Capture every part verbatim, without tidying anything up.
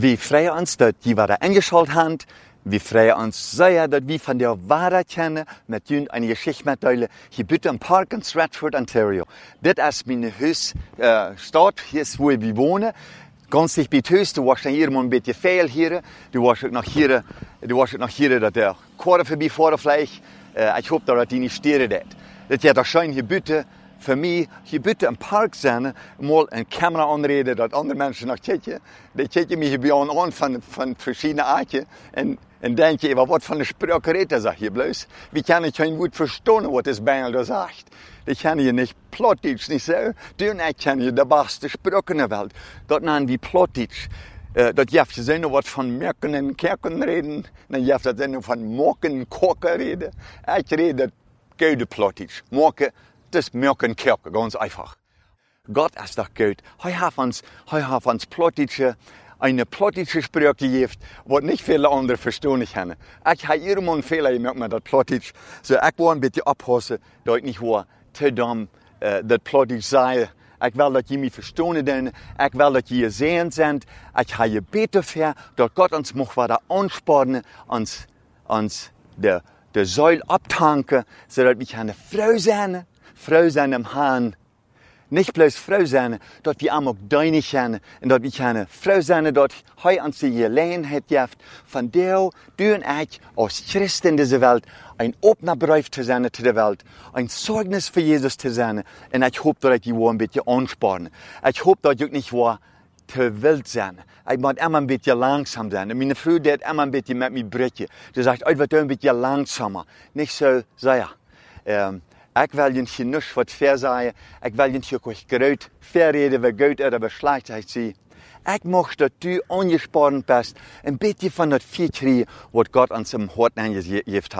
wir freuen uns, dass die wieder eingeschaltet haben. Wir freuen uns sehr, dass wir von der Wahrheit kennen, mit ihnen eine Geschichte mitteilen. Hier bitte im Park in Stratford, Ontario. Das ist meine Hausstadt, hier ist, wo wir wohnen. Ganz dicht bei Haus, du warst hier mal ein bisschen fehl hier. Du warst auch noch hier, du warst auch noch hier, dass der Quader vorbeifahren vielleicht. Äh, ich hoffe, dass die nicht stören. Das ist doch schön, hier bitte. Für mich, hier bitte im Park zijn, mal een camera aanreden, dat andere mensen nog kijken. Die kijken mij bij ons aan van, van verschillende aardjes. En, en denken, wat van de sprake redt er, zeg je bloos. We kunnen geen goed verstaan wat is bijna da zegt. Die kennen je niet Plattdeutsch, niet zo. Du en ik kennen je de beste sprake in de wereld. Dat nennen we Plattdeutsch. Uh, dat je hebt zin wat van merken en kerken reden. Dan je hebt zin van mokken en koken reden. Ik red dat goede Plattdeutsch. Mokken. Das merken Kirche, ganz einfach. Gott ist doch gut. Er hat uns, er hat uns Plattdeutsche, eine plattdeutsche Sprache gegeben, was nicht viele andere verstehen können. Ich habe irgendwann Fehler gemerkt mit das Plattdeutsch. So, ich war ein bisschen abpassen, dass ich nicht war, zu dumm, äh, das Plattdeutsch sei. Ich will, dass ihr mich verstehen denn. Ich will, dass ihr sehen sind. Ich habe gebeten für, dass Gott uns noch weiter anspornen, uns, uns der, der Säule abtanken, sodass wir eine Frau sein. Frau sein im Herrn. Nicht bloß Frau sein, dass wir auch deinig sind und dass wir eine Frau sein, dass er uns die Gelegenheit gibt, von der du und ich als Christen in dieser Welt ein offener Brief zu sein zu der Welt, ein Zeugnis für Jesus zu sein. Und ich hoffe, dass ich die ein bisschen ansparen. Ich hoffe, dass ich nicht war zu wild sein. Ich muss immer ein bisschen langsam sein. Und meine Frau, die hat immer ein bisschen mit mir brechen. Die sagt, ich werde ein bisschen langsamer. Nicht so sehr. Ähm, Ik wil je niet niks wat verzeien. Ik wil je niet ook groot verreden, wie goed er aber schlecht is. Ik mag dat du angespannt bist, een beetje van dat vier kriegen, wat God aan zijn hart aangegeven heeft.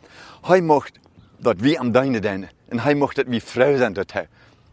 Hij mag dat we am deine zijn. En hij mag dat we vrouw zijn dat hij.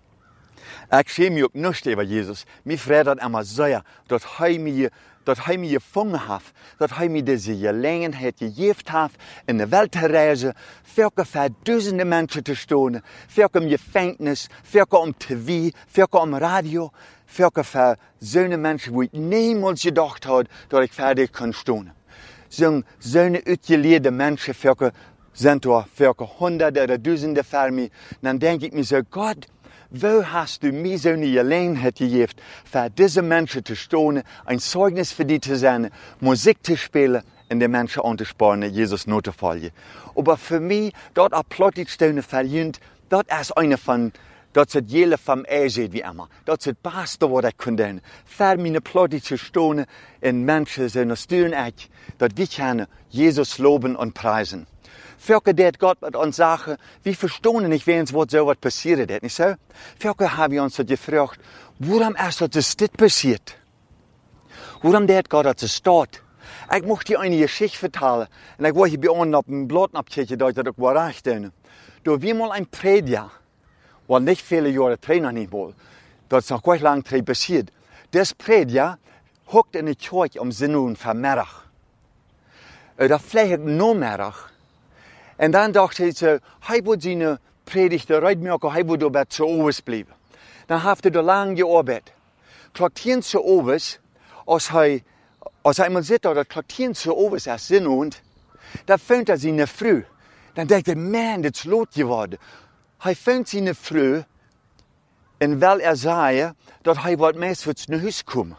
Ik schäme me ook niet over Jezus. Mij vreet dat immer sehr, dat hij me dat hij me gevangen heeft, dat hij me deze gelegenheid gegeven heeft in de wereld te reizen, welke voor duizenden mensen te stonen, welke om gevangenis, welke om tv, welke om radio, welke voor zo'n mensen die ik niemals gedacht had dat ik verder kan stonen. Zo'n zo'n uitgeleerde mensen, welke zijn er, welke honderden of duizenden voor mij, dan denk ik me zo, God, wo hast du mir so eine Gelegenheit gegeben, für diese Menschen zu stehen, ein Zeugnis für die zu sein, Musik zu spielen und die Menschen anzuspornen, Jesus nur zu folgen. Aber für mich, dort auch Plattdeutsch stehen verdient, das ist eine von, das ist jede vom Ehe wie immer. Das ist das Beste, was ich kann tun. Für meine Plattdeutsch zu stehen und Menschen zu stehen, dass wir können Jesus loben und preisen. Welke deed Gott met ons zeggen, we verstaan niet eens wat zo wat passiert is, niet zo? Welke hebben we ons dat gevraagd, waarom is dat dus dit passiert? Waarom deed Gott dat es staat? Ik mocht je een geschichte vertellen, en ik wou je bij ons op een blad opkijken, dat ik dat ook wel recht doen. Door wie mal een prediger, wat niet vele jaren terug nog niet mal, dat is nog kwijt lang terug passiert. Des prediger hokt in de kerk om zin vanmiddag. Dat vleeg ik namiddag. En dan dacht hij zo, hij moet zijn predigt eruit maken, hij moet erbij zu overs blijven. Dan heeft hij er lang gearbeitet. Kloktien zu overs, als hij, als hij eenmaal zit dat kloktien zu overs is zin und, dan vindt hij zijn vrouw. Dan denkt hij, man, dit is laat geworden. Hij vindt zijn vrouw, en wil er zei, dat hij wat meest naar huis komen.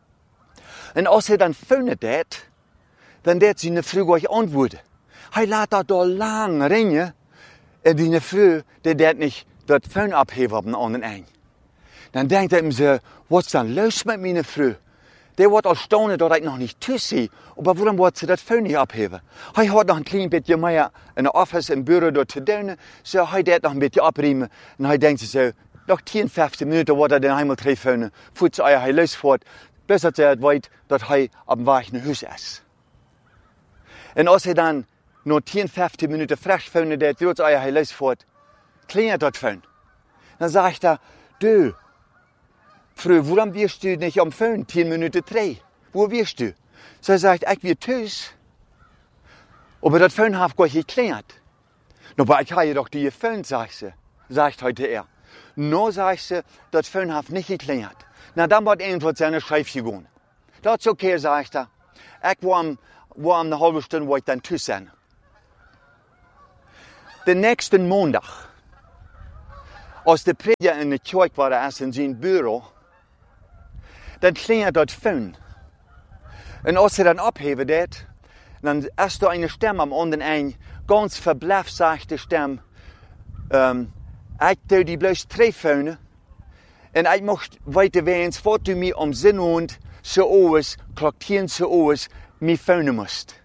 En als hij dan vindt dat, dan deed zijn vrouw gleich antwoorden. Hij laat dat al lang ringen. En die vrouw, die deed niet dat vuil abheben aan den eind. Dan denkt hij hem zo, wat is dan los met mijn vrouw? Die wordt al staunen dat ik nog niet thuis zie. Maar waarom wordt ze dat vuil niet abheben? Hij had nog een klein beetje meer in de office en bureau door te doen. Zo hij deed nog een beetje opriemen. En hij denkt zo, nog tien, vijftien minuten wordt hij dan helemaal terug vuil. Voet ze hij losvoort. Bis dat hij het weet dat hij op dem weg naar huis is. En als hij dan nog tien, vijftien minuten frisch vuil deed, doet hij losvoort. Klingelt dat vuil. Dan zegt hij, du, Frau, waarom wirst du nicht am Föhn, tien Minuten drei? Wo wirst du? So sagt, ich will thuis. Aber das Föhn hat gar nicht geklingelt. No, aber ich habe doch die Föhn, sagt sie, sagt heute er. No, sagt sie, das Föhn hat nicht geklingelt. Na, dann wird irgendwas seine Schreif gegangen. dat is oké, okay, zegt hij. Ik wil om, wil om een halve stunde wat dan toe zijn. De nächste maandag, als de prediker in de kerk was in zijn bureau, dan klinkt dat fijn. En als ze dan opheven dat, dan is er een stem am anderen eind, ganz verbluft zachte stem. Um, ik doe die bloos treffen. En ik mocht weten weens, wat u mij om zin und, zo oos, kloktien zo oos, mij feunen moest.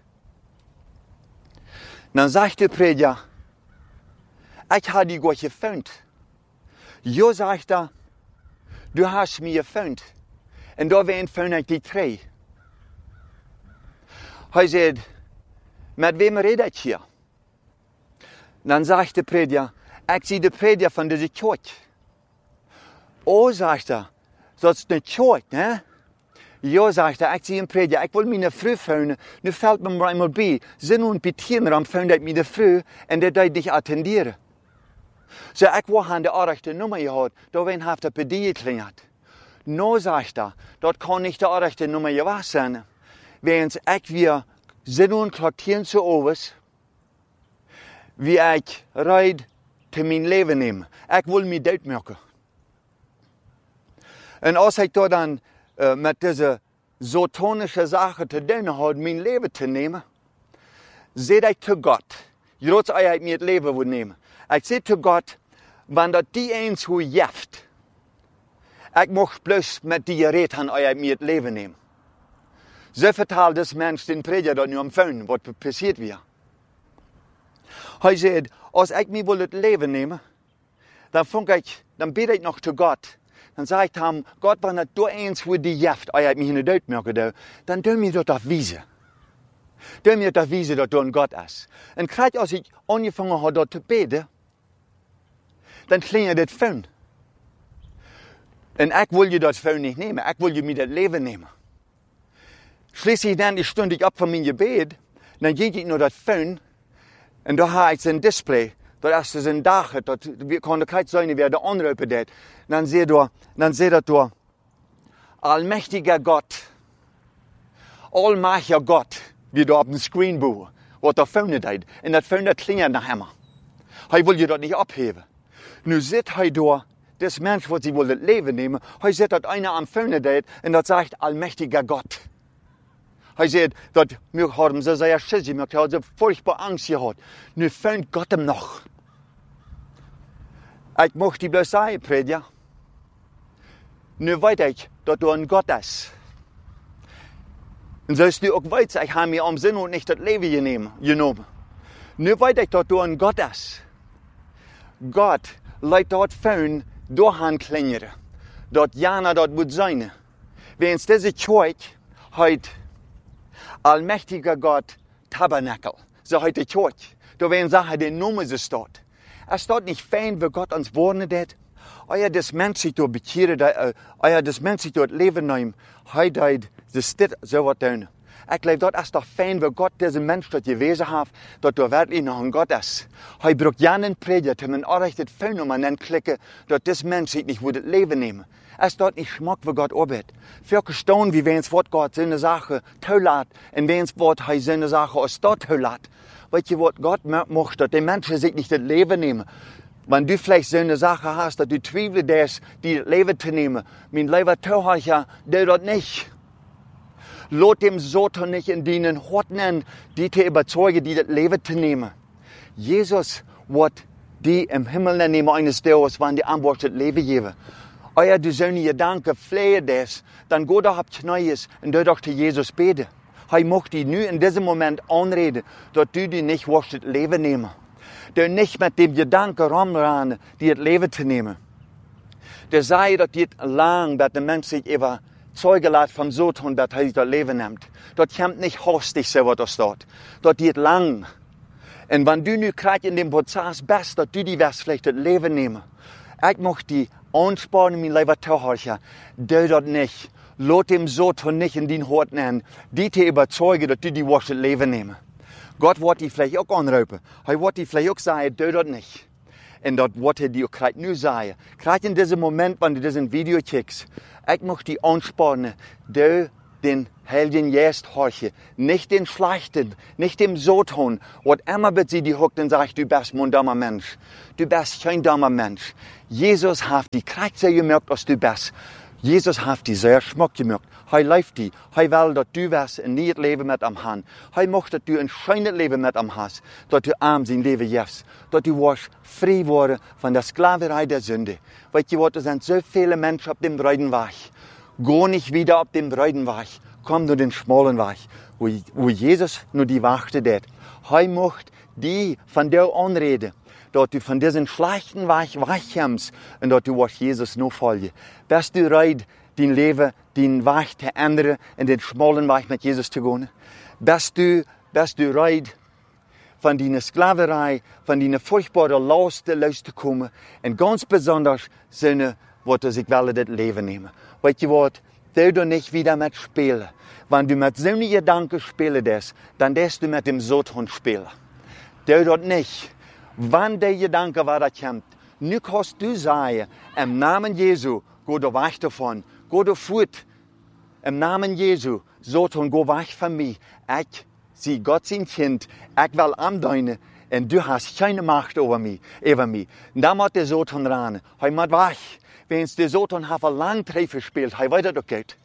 Dan zegt de prediker, ik had die goed gefeunt. Jo, zegt hij, du hast mij gefeunt. En daar waren feun ik die twee. Hij zei, met wem red ik hier? Dan zegt de prediker, ik zie de prediker van deze kerk. Oh, zegt hij, dat is een kerk, hè? Ja, zegt hij, ik zie een prediker, ik wil mijn vrouw feunen. Nu valt me maar eenmaal bij. Zin en betieneram feun ik mijn vrouw en dat deed niet attenderen. Zo, ik wil aan de aardigste nummer gehad, daar wen heeft op die geklingeld. Nou, zegt hij, dat kan niet de aardigste nummer geweest zijn. Wens ik weer zin en kloktien zo overs, wie ik rijd te mijn leven nemen. Ik wil me doodmaken. En als ik daar dan uh, met deze sotonische zaken te doen had, mijn leven te nemen, zei ik te God, Jods ik me het leven wil nemen. Ik zei te God, wanneer die eens hoe jeft, ik mocht plus met die gereed gaan ik me het leven nemen. Zo vertelt dus mens den prediker dat nu am feun, wat passiert weer. Hij zei, als ik me wil het leven nemen, dan vond ik, dan bid ik nog te God. Dan zei ik hem, God, wanneer du eens hoe die jeft, als ik me in de dood merken, dan doe me dat afwijzen. Doe me dat afwijzen dat du een God is. En krijg als ik aangevangen had dat te bidden, dan klinkt het feun. En ik wil je dat feun niet nemen, ik wil je me dat leven nemen. Schließlich dan die stond ik op van mijn gebed, dan ging ik naar dat feun, en daar had ik zijn display. Dat is dus een dag, dat kon de kijk zijn wie de aanroepen deed. Dan zie je, dan zie je door, almächtiger Gott, almachtiger Gott, wie daar op de screen boven, wat dat feun deed. En dat feun dat klinkt naar hem. Hij wil je dat niet opheven. Nu zit hij door, das mens wat hij wil het leven nemen, hij zit dat einer am feun deed, en dat zegt almächtiger Gott. Hij zei dat wir hadden ze zeer schiss, wir hadden ze furchtbar angst gehad. Nu feunt Gott hem nog. Ik mocht die bloos zeggen, prediker. Nu weet ik dat er een God is. En zoals nu ook weet, ik heb me om zin en niet het leven genomen. Nu weet ik dat er een God is. God laat dat feun doorgaan klingeren. Dat Jana dat moet zijn. Wens deze kerk heet almächtiger Gott Tabernakel. So heet de kerk. Da werden Sachen, die Nummer so steht. Es steht nicht fein, wie Gott uns wohnen hat. Euer das Mensch sich dort bekehren, euer das Mensch sich dort leben nehmen. Heute hat das steht so was tun. Ich glaube, dort ist doch fein, wie Gott diesen Mensch dort gewesen hat, dass er wirklich noch ein Gott ist. Er braucht ja einen Prediger, um ein errichtet fein, um einen klicken, dass das Mensch sich nicht das Leben nehmen. Es dort nicht schmeckt, wie Gott arbeitet. Für gestaunt, wie wenn es Wort Gott seine Sache tollat, und wenn es Wort er seine Sache aus dort tollat. Weißt du, was Gott möchte, dass die Menschen sich nicht das Leben nehmen. Wenn du vielleicht so eine Sache hast, dass du zweifelst, dass die das Leben zu nehmen, mein Leben teuer, der das nicht. Lot dem Satan nicht in deinen Horten, die te überzeugen, die das Leben zu nehmen. Jesus wird die im Himmel nehmen eines Tages, wenn die Antwort das Leben geben. Euer du sollst je danken, flehe das, dann go doch ab Knies und du doch zu Jesus beten. Er möchte die nu in diesem Moment anreden, dass du die nicht wirst das Leben nehmen. Du nicht mit dem Gedanken rumrennen, die das Leben zu nehmen. Der sei, dass die lang, dass der Mensch sich überzeugen lässt vom Satan, dass er das Leben nimmt. Das kommt nicht hastig, so was das dort. Das geht lang. Und wenn du nu gerade in dem Prozess bist, dass du die wirst vielleicht das Leben nehmen. Ich möchte die ansparen, mein Leben zu halten. Du das nicht. Lass dem Satan nicht in den Hort nehmen, die te überzeugen, dass du die wirst das Leben nehmen. Gott wird die vielleicht auch anrufen. Er wird die vielleicht auch sagen, du das nicht. Und das wird er dir gerade nur sagen. Gerade in diesem Moment, wenn du diesen Video checkst, ich möchte die ansparen, du den Heiligen Geist horchen, nicht den Schlechten, nicht dem Satan, was immer mit sie die huckt und sagt, du bist mein dummer Mensch, du bist kein dummer Mensch. Jesus hat die Kraft sehr gemerkt, was du bist. Jesus hat die sehr schmuck gemerkt. Hij leeft die. Hij wil dat du was een nieuw leven met hem han. Hij mocht dat du een schönes leven met hem hast. Dat du arm zijn leven jefst. Dat du was vrij worden van de Sklaverei der Sünde. Weet je wat, er zijn zoveel mensen op dem Bruidenweg. Go nicht wieder op dem Bruidenweg. Komm nur den schmalen Weg. Wo, wo Jesus nur die wachte deed. Hij mocht die van jou aanreden. Dat du von diesem schlechten Weg wegkommst und dat du was Jesus nur folgen. Bist du bereit, dein Leben, dein Weg zu ändern und den schmalen Weg mit Jesus zu gehen? Bist du, bist du bereit, von deiner Sklaverei, von deiner furchtbaren Last loszukommen und ganz besonders Sinne, was ich will, das Leben nehmen. Weißt du was? Du doch nicht wieder mit spielen. Wenn du mit so einem Gedanken spielen darfst, dann darfst du mit dem Satan spielen. Du doch nicht. Wann der Gedanke war, das kommt, nu kannst du sagen, im Namen Jesu, geh du weg davon, geh du fort. Im Namen Jesu, Satan, geh weg von mir. Ich, sie Gott sein Kind, ich will andeuten, und du hast keine Macht über mich. Über mich. Und dann muss der Satan ran. Er muss weg. Wenn der Satan hat ein lang Treffer gespielt, er weiß das Geld.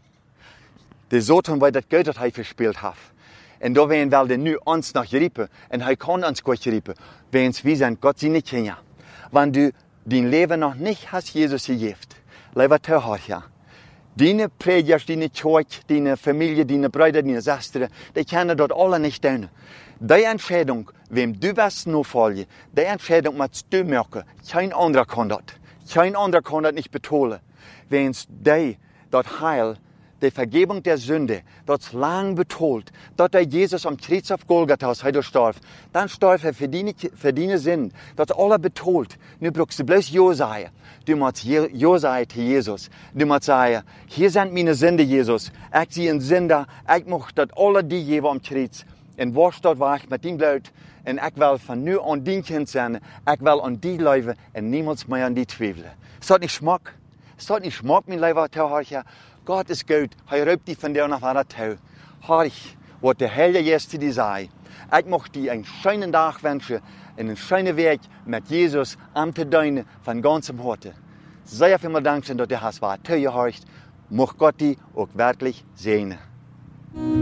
Der Satan weiß das Geld, das er verspielt hat. Und da werden wir nu uns noch riepen. Und er kann uns gut riepen. Wenn wir sind, Gott sie nicht kennen. Wenn du dein Leben noch nicht hast, Jesus gegeben, lieber Zuhörer, deine Prediger, deine Kirche, deine Familie, deine Brüder, deine Schwestern, die können dort alle nicht tun. Die Entscheidung, wem du bist nur folgen, die Entscheidung musst du machen. Kein anderer kann das. Kein anderer kann das nicht betonen. Wenn die dort Heil, die Vergebung der Sünde, das lang betont, dass der Jesus am Kreuz auf Golgatha heute starb, dann starb er für deine, für deine Sinn, das alle betont. Nu brauchst du bloß Ja sagen. Du musst Ja sagen zu Jesus. Du musst sagen, hier sind meine Sünde, Jesus. Ich sehe einen Sünder, ich möchte, dass alle die geben am Kreuz. Und wo dort war ich mit dem Blut, und ich will von nu an dein Kind sein, ich will an die leben und niemals mehr an die zweifeln. Ist das nicht Schmack? Ist das nicht Schmack, mein lieber Zuhörer? Gott ist gut, er raubt dich von dir nach einer Tau. Horch, was der Heilige Geist zu dir sagt. Ich möchte dir einen schönen Tag wünschen, einen schönen Weg mit Jesus am zu deinen von ganzem Herzen. Sehr vielen Dank, dass du das was zugehört. Möge Gott dich auch wirklich segnen.